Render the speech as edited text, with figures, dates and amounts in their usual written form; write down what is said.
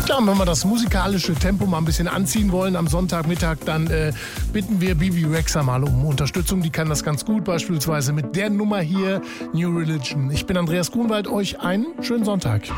Ja, und wenn wir das musikalische Tempo mal ein bisschen anziehen wollen am Sonntagmittag, dann bitten wir Bibi Rexha mal um Unterstützung. Die kann das ganz gut, beispielsweise mit der Nummer hier, New Religion. Ich bin Andreas Grunwald, euch einen schönen Sonntag.